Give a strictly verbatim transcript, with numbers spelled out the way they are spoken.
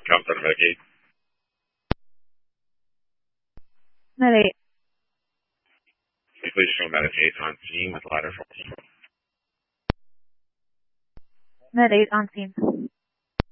Comes out of Medicaid. Med eight. Please show Medicaid on scene with ladder. Med eight on scene.